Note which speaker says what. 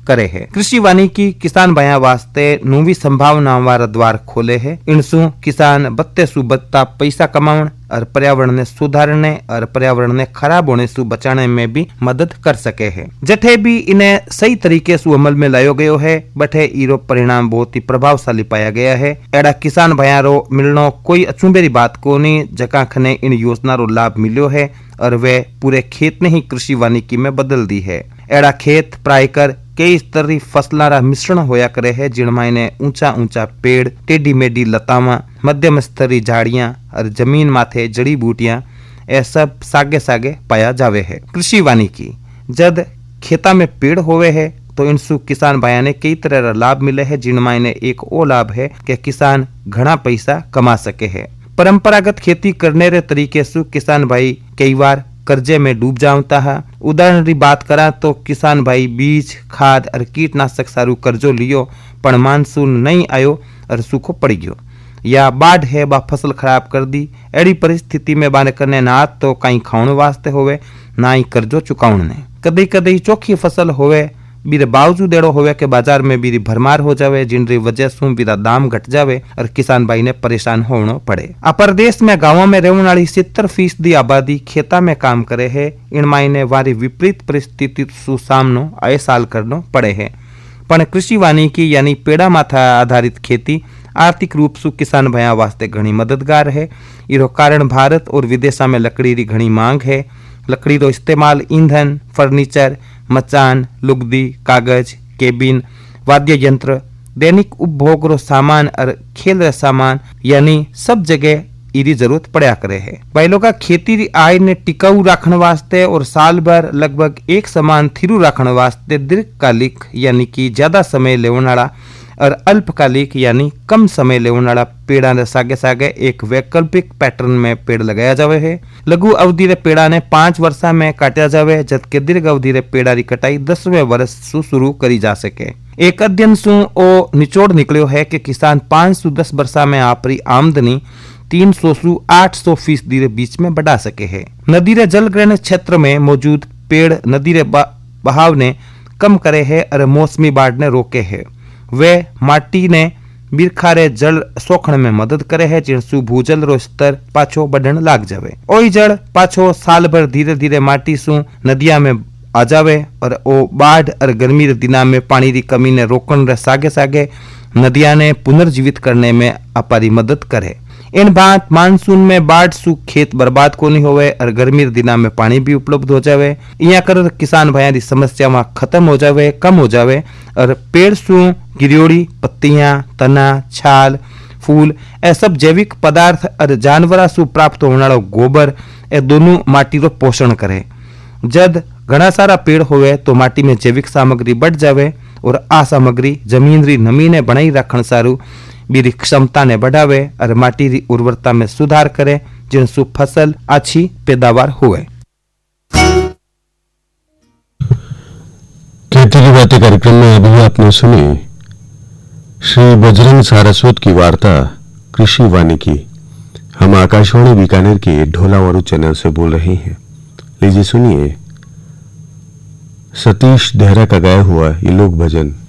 Speaker 1: करे है। कृषि वानिकी किसान भाइयों वास्ते नवी संभावनाओं वाला द्वार खोले है। इनसु किसान बत्ते सु बत्ता पैसा कमावन और पर्यावरण ने सुधारने और पर्यावरण ने खराब होने से बचाने में भी मदद कर सके है। जठे भी इन्हें सही तरीके से अमल में लायो गयो है बठे इरो परिणाम बहुत ही प्रभावशाली पाया गया है। एड़ा किसान भाइयों रो मिलनो कोई अचूबेरी बात को नहीं, जका खने इन योजना रो लाभ मिलो है और वे पूरे खेत ने ही कृषि वानिकी में बदल दी है। एड़ा खेत प्रायकर कई स्तरी फसलों रा मिश्रण होया करे है, जिनमें ने ऊंचा ऊंचा पेड़, टेढ़ी मेढ़ी लतावां, मध्यम स्तरी झाड़ियां और जमीन माथे जड़ी बूटियां ये सब सागे सागे पाया जावे है। कृषि वानिकी जद खेता में पेड़ होवे है तो इनसु किसान भाइयों ने कई तरह रा लाभ मिले है, जिनमें ने एक ओ लाभ है कि किसान घना पैसा कमा सके है। परंपरागत खेती करने रे तरीके से किसान भाई कई बार कर्जे में डूब जाता है। उदाहरण की बात करा तो किसान भाई बीज, खाद और कीटनाशक सारू कर्जो लियो पण मानसून नहीं आयो और सूखो पड़ गयो, या बाढ़ है बा फसल खराब कर दी। एड़ी परिस्थिति में बाने करने ना तो कहीं खाने वास्ते होवे ना ही कर्जो चुकावने। कदी कदी चोखी फसल होवे बीरे बावजूद एड़ो होवे के बाजार में बीरी भरमार हो जावे, जिनरी वजह से बीरा दाम घट जावे और किसान भाई ने परेशान होना पड़े। अपर देश में गांवों में रहने वाली 70% आबादी खेता में काम करे है। इन मायने वारी विपरीत परिस्थिति सु सामनो आए साल करनो पड़े है। पण कृषि वानिकी यानी पेड़ा माथा आधारित खेती आर्थिक रूप से किसान भाइयों वास्ते घनी मददगार है। इरो कारण भारत और विदेशा में लकड़ी री घनी मांग है। लकड़ी रो इस्तेमाल ईंधन, फर्नीचर, मचान, लुगदी, कागज, केबिन, वाद्य यंत्र, दैनिक उपभोग रो सामान और खेल रा सामान यानी सब जगह इरी जरूरत पड़ा करे है। भाई लोग खेती री आय ने टिकाऊ रखने वास्ते और साल भर लगभग एक समान थिरू रखने वास्ते दीर्घकालिक यानी कि ज्यादा समय लेवन वाला और अल्पकालिक यानी कम समय लेवन वाला पेड़ा ने सागे सागे एक वैकल्पिक पैटर्न में पेड़ लगाया जावे है। लघु अवधि रे पेड़ा ने 5 वर्षा में काटा जावे, जबकि दीर्घ अवधि रे पेड़ा री कटाई 10वें वर्ष सु शुरू करी जा सके। एक अध्ययन सु ओ निचोड़ निकलियो है कि किसान 5 से 10 वर्षा में आपरी आमदनी 300 से 800% रे बीच में बढ़ा सके है। नदी रे जल ग्रहण क्षेत्र में मौजूद पेड़ नदी रे बहाव ने कम करे है और मौसमी बाढ़ ने रोके है। वे माटी ने बिरखा रे जल सोखण में मदद करे है, जिनसु भूजल रो स्तर पाछो बढ़न लाग जावे। ओई जल पाछो साल भर धीरे धीरे माटी सु नदिया में आ जावे और ओ बाढ़ और गर्मी रे दिना में पानी री कमी ने रोकण रे सागे सागे नदिया ने पुनर्जीवित करने में अपारी मदद करे। इन बात मानसून में बाढ़ सु खेत बर्बाद को नहीं होवे और गर्मी रे दिना में पानी भी उपलब्ध हो जावे। इया कर किसान भाइयों की समस्या वहां खत्म हो जावे, कम हो जावे और पेड़ सु गिरियोड़ी, पत्तियां, तना, छाल, फूल ए सब जैविक पदार्थ और जानवरा सु प्राप्त होने वाला गोबर ए दोनों माटी रो पोषण करे। जद घना सारा पेड़ होवे तो माटी में जैविक सामग्री बढ़ जावे और आ सामग्री जमीन री नमी ने बनाई रखण सारू बीरी क्षमता ने बढ़ावे और माटी री उर्वरता में सुधार करे, जिनसु फसल अच्छी पैदावार हुए।
Speaker 2: खेती की बातें कार्यक्रम में अभी आपने सुनी श्री बजरंग सारस्वत की वार्ता कृषि वानिकी। हम आकाशवाणी बीकानेर के ढोलावारू चैनल से बोल रहे हैं। लीजिए सुनिए सतीश देहरा का गाया हुआ ये लोक भजन।